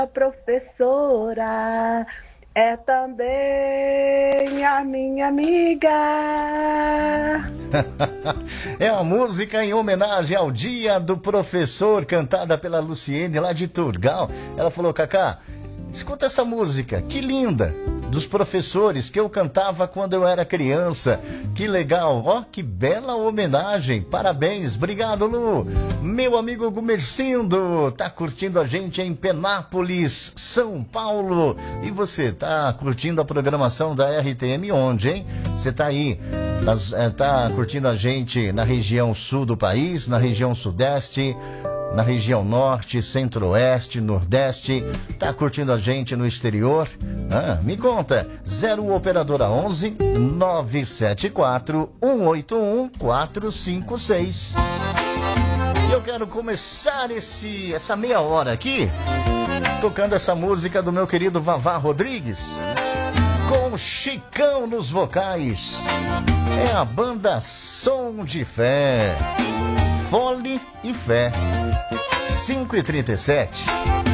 A professora é também a minha amiga. É a música em homenagem ao Dia do Professor, cantada pela Luciene lá de Turgal. Ela falou: Cacá, escuta essa música, que linda, dos professores que eu cantava quando eu era criança. Que legal, ó, que bela homenagem, parabéns, obrigado, Lu. Meu amigo Gumercindo tá curtindo a gente em Penápolis, São Paulo. E você tá curtindo a programação da RTM onde, hein? Você tá aí, tá curtindo a gente na região sul do país, na região sudeste, na região norte, centro-oeste, nordeste, tá curtindo a gente no exterior? Me conta, 0 operadora 11 974 181 456. E eu quero começar essa meia hora aqui tocando essa música do meu querido Vavá Rodrigues, com Chicão nos vocais. É a banda Som de Fé, Fole e Fé. 5h37.